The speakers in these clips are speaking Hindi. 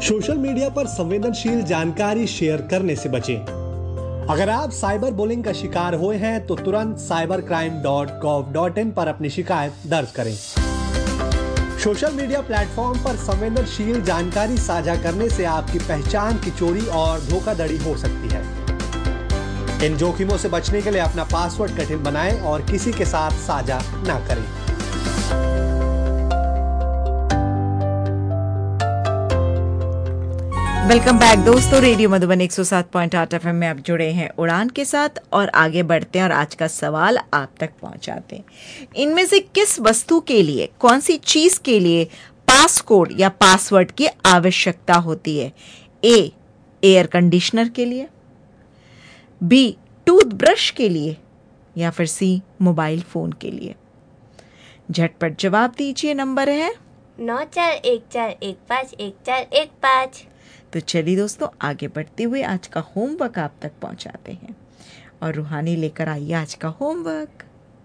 सोशल मीडिया पर संवेदनशील जानकारी शेयर करने से बचें। अगर आप साइबर बुलिंग का शिकार हुए हैं तो तुरंत cybercrime.gov.in पर अपनी शिकायत दर्ज करें। सोशल मीडिया प्लेटफॉर्म पर संवेदनशील जानकारी साझा करने से आपकी पहचान की चोरी और धोखाधड़ी हो सकती है। इन जोखिमों से बचने के लिए अपना पासवर्ड कठिन बनाएं और किसी के साथ साझा ना करें। वेलकम बैक दोस्तों, रेडियो मधुबन 107.8 एफएम में आप जुड़े हैं उड़ान के साथ और आगे बढ़ते हैं और आज का सवाल आप तक पहुंचाते हैं। इनमें से किस वस्तु के लिए, कौन सी चीज के लिए पास कोड या पासवर्ड की आवश्यकता होती है? ए, एयर कंडीशनर के लिए, बी, टूथब्रश के लिए, या फिर सी, मोबाइल फोन के लिए? झटपट जवाब दीजिए। नंबर है 9414151415। तो चलिए दोस्तों, आगे बढ़ते हुए आज का होमवर्क आप तक पहुंचाते हैं और रूहानी लेकर आइए आज का होमवर्क।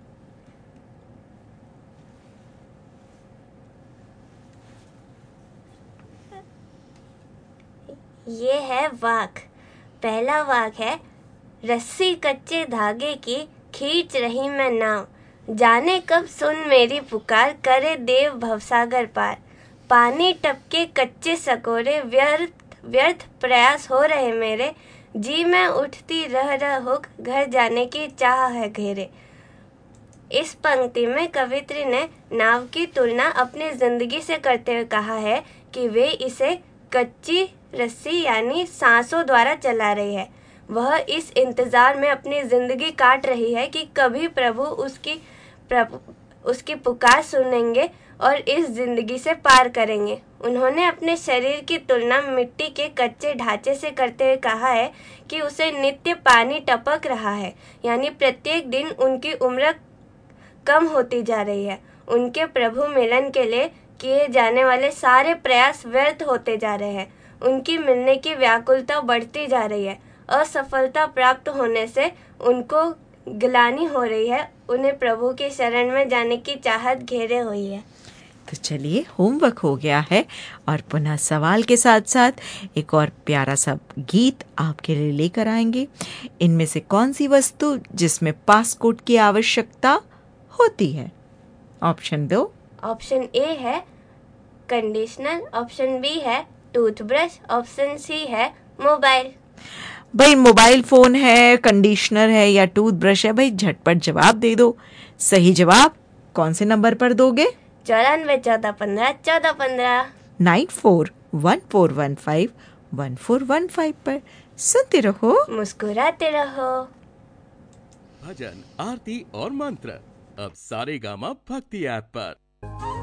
ये है वाक। पहला वाक है, रस्सी कच्चे धागे की खींच रही मैं नाव, जाने कब सुन मेरी पुकार, करे देव भवसागर पार। पानी टपके कच्चे सकोरे, व्यर्थ प्रयास हो रहे मेरे, जी मैं उठती रह हुक, घर जाने की चाह है घेरे। इस पंक्ति में कवित्री ने नाव की तुलना अपनी जिंदगी से करते हुए कहा है कि वे इसे कच्ची रस्सी यानी सांसों द्वारा चला रही है। वह इस इंतजार में अपनी जिंदगी काट रही है कि कभी प्रभु उसकी पुकार सुनेंगे और इस जिंदगी से पार करेंगे। उन्होंने अपने शरीर की तुलना मिट्टी के कच्चे ढांचे से करते हुए कहा है कि उसे नित्य पानी टपक रहा है, यानी प्रत्येक दिन उनकी उम्र कम होती जा रही है। उनके प्रभु मिलन के लिए किए जाने वाले सारे प्रयास व्यर्थ होते जा रहे हैं। उनकी मिलने की व्याकुलता बढ़ती जा रही है। असफलता प्राप्त होने से उनको ग्लानि हो रही है। उन्हें प्रभु के शरण में जाने की चाहत घेरे हुई है। तो चलिए, होमवर्क हो गया है और पुनः सवाल के साथ साथ एक और प्यारा सा गीत आपके लिए लेकर आएंगे। इनमें से कौन सी वस्तु जिसमें पासकोड की आवश्यकता होती है? ऑप्शन दो। ऑप्शन ए है कंडीशनर, ऑप्शन बी है टूथब्रश, ऑप्शन सी है मोबाइल। भाई, मोबाइल फोन है, कंडीशनर है या टूथब्रश है? भाई झटपट जवाब दे दो। सही जवाब कौन से नंबर पर दोगे? 9414151415 9414151415 पर। सुनते रहो, मुस्कुराते रहो। भजन, आरती और मंत्र अब सारेगामा भक्ति ऐप पर।